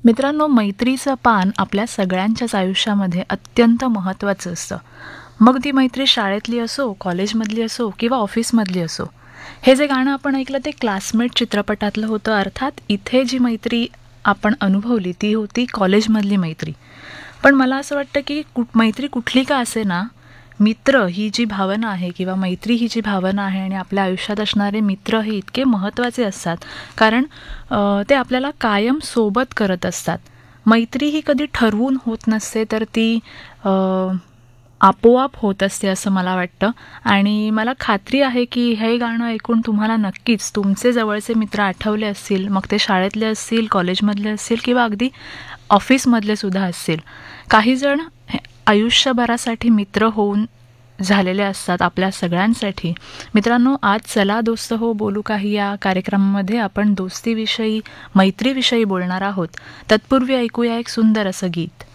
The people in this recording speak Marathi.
मित्रांनो, मैत्रीचं पान आपल्या सगळ्यांच्याच आयुष्यामध्ये अत्यंत महत्त्वाचं असतं. मग ती मैत्री शाळेतली असो, कॉलेजमधली असो किंवा ऑफिसमधली असो. हे जे गाणं आपण ऐकलं ते क्लासमेट चित्रपटातलं होतं. अर्थात इथे जी मैत्री आपण अनुभवली ती होती कॉलेजमधली मैत्री. पण मला असं वाटतं की मैत्री कुठली का असे ना, मित्र ही जी भावना आहे किंवा मैत्री ही जी भावना आहे आणि आपल्या आयुष्यात असणारे मित्र हे इतके महत्त्वाचे असतात. कारण ते आपल्याला कायम सोबत करत असतात. मैत्री ही कधी ठरवून होत नसते, तर ती आपोआप होत असते असं मला वाटतं. आणि मला खात्री आहे की हे गाणं ऐकून तुम्हाला नक्कीच तुमचे जवळचे मित्र आठवले असतील. मग ते शाळेतले असतील, कॉलेजमधले असतील किंवा अगदी ऑफिसमधले सुद्धा असतील. काही जण आयुष्यभरासाठी मित्र होऊन झालेले असतात आपल्या सगळ्यांसाठी. मित्रांनो, आज चला दोस्त हो बोलू काही या कार्यक्रमामध्ये आपण दोस्तीविषयी, मैत्रीविषयी बोलणार आहोत. तत्पूर्वी ऐकूया एक सुंदर असं गीत.